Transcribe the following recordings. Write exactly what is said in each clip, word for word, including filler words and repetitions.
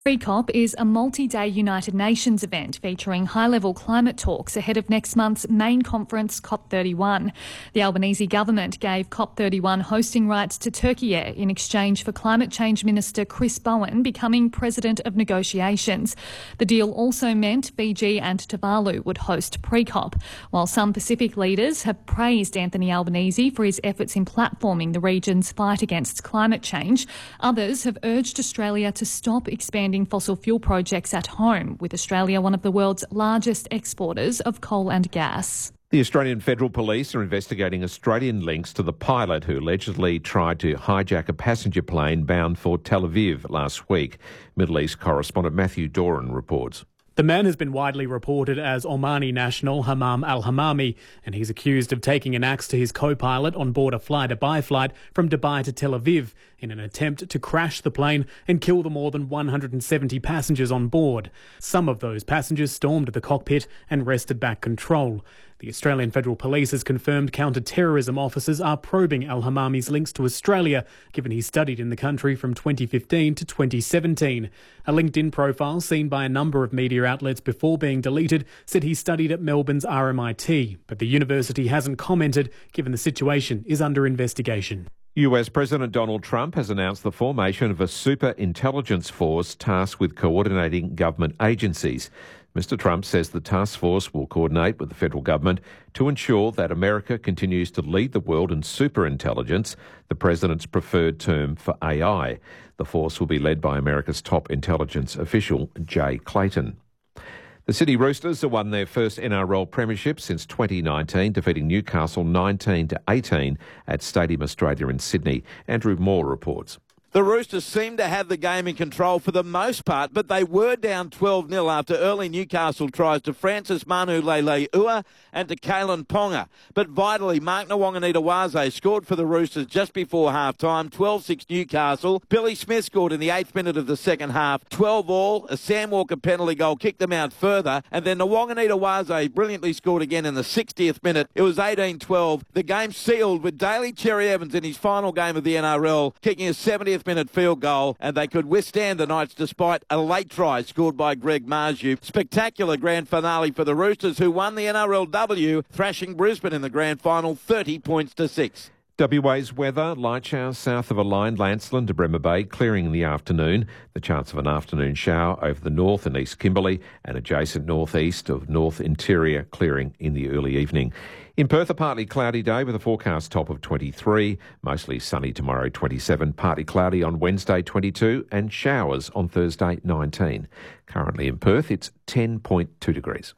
PreCOP is a multi-day United Nations event featuring high-level climate talks ahead of next month's main conference, COP thirty-one. The Albanese government gave COP thirty-one hosting rights to Turkey Air in exchange for Climate Change Minister Chris Bowen becoming president of negotiations. The deal also meant Fiji and Tuvalu would host PreCOP, while some Pacific leaders have praised Anthony Albanese for his efforts in platforming the region's fight against climate change. Others have urged Australia to stop expanding fossil fuel projects at home, with Australia one of the world's largest exporters of coal and gas. The Australian Federal Police are investigating Australian links to the pilot who allegedly tried to hijack a passenger plane bound for Tel Aviv last week. Middle East correspondent Matthew Doran reports. The man has been widely reported as Omani national Hammam al-Hammami, and he's accused of taking an axe to his co-pilot on board a fly-to-Dubai flight from Dubai to Tel Aviv in an attempt to crash the plane and kill the more than one hundred seventy passengers on board. Some of those passengers stormed the cockpit and wrested back control. The Australian Federal Police has confirmed counter-terrorism officers are probing al-Hammami's links to Australia, given he studied in the country from twenty fifteen to twenty seventeen. A LinkedIn profile seen by a number of media outlets before being deleted said he studied at Melbourne's R M I T, but the university hasn't commented, given the situation is under investigation. U S President Donald Trump has announced the formation of a super intelligence force tasked with coordinating government agencies. Mister Trump says the task force will coordinate with the federal government to ensure that America continues to lead the world in superintelligence, the president's preferred term for A I. The force will be led by America's top intelligence official, Jay Clayton. The Sydney Roosters have won their first N R L premiership since twenty nineteen, defeating Newcastle nineteen to eighteen at Stadium Australia in Sydney. Andrew Moore reports. The Roosters seemed to have the game in control for the most part, but they were down twelve nil after early Newcastle tries to Francis Manu Leilei-Ua and to Kalen Ponga. But vitally, Mark Nwanganita-Waze scored for the Roosters just before half-time, twelve six Newcastle. Billy Smith scored in the eighth minute of the second half, twelve all. A Sam Walker penalty goal kicked them out further, and then Nwanganita-Waze brilliantly scored again in the sixtieth minute. It was eighteen twelve. The game sealed with Daly Cherry Evans in his final game of the N R L, kicking a seventieth minute field goal, and they could withstand the Knights despite a late try scored by Greg Marju. Spectacular grand finale for the Roosters, who won the N R L W, thrashing Brisbane in the grand final thirty points to six. W A's weather, light showers south of a line, Lancelin to Bremer Bay, clearing in the afternoon. The chance of an afternoon shower over the north and east Kimberley and adjacent northeast of North Interior, clearing in the early evening. In Perth, a partly cloudy day with a forecast top of twenty-three, mostly sunny tomorrow twenty-seven, partly cloudy on Wednesday twenty-two and showers on Thursday nineteen. Currently in Perth, it's ten point two degrees.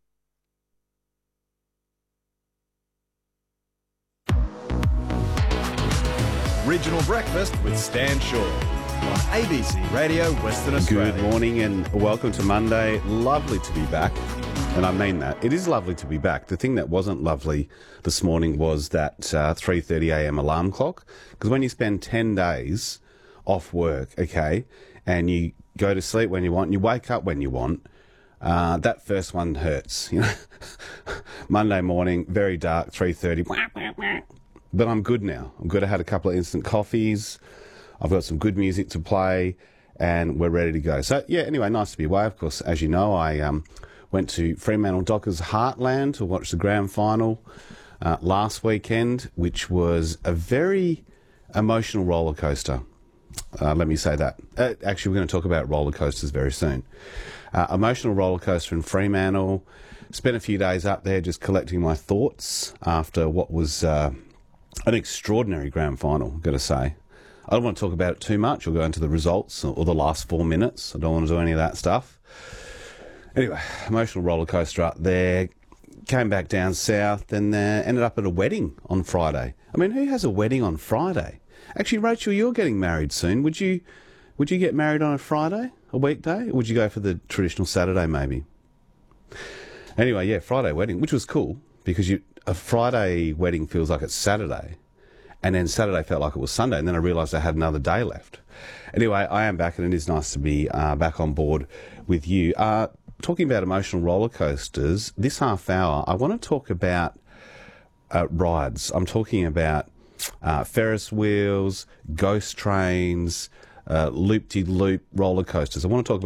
Regional Breakfast with Stan Shaw on A B C Radio Western Australia. Good morning and welcome to Monday. Lovely to be back. And I mean that. It is lovely to be back. The thing that wasn't lovely this morning was that uh, three thirty a m alarm clock. Because when you spend ten days off work, okay, and you go to sleep when you want, and you wake up when you want, uh, that first one hurts. You know, Monday morning, very dark, three thirty. But I'm good now. I'm good. I had a couple of instant coffees. I've got some good music to play, and we're ready to go. So, yeah, anyway, nice to be away. Of course, as you know, I um, went to Fremantle Dockers Heartland to watch the grand final uh, last weekend, which was a very emotional roller coaster. Uh, let me say that. Uh, actually, we're going to talk about roller coasters very soon. Uh, emotional roller coaster in Fremantle. Spent a few days up there just collecting my thoughts after what was uh, an extraordinary grand final, I've got to say. I don't want to talk about it too much or go into the results or the last four minutes. I don't want to do any of that stuff. Anyway, emotional roller coaster up there. Came back down south and uh, ended up at a wedding on Friday. I mean, who has a wedding on Friday? Actually, Rachel, you're getting married soon. Would you would you get married on a Friday, a weekday? Or would you go for the traditional Saturday maybe? Anyway, yeah, Friday wedding, which was cool because you a Friday wedding feels like it's Saturday. And then Saturday felt like it was Sunday, and then I realised I had another day left. Anyway, I am back, and it is nice to be uh, back on board with you. Uh, talking about emotional roller coasters, this half hour, I want to talk about uh, rides. I'm talking about uh, Ferris wheels, ghost trains, uh, loop-de-loop roller coasters. I want to talk about